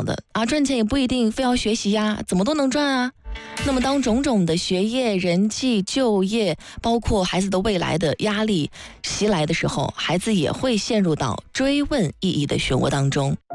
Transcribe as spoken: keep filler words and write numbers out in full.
的啊，赚钱也不一定非要学习呀，怎么都能赚啊。那么当种种的学业、人际、就业，包括孩子的未来的压力袭来的时候，孩子也会陷入到追问意义的漩涡当中。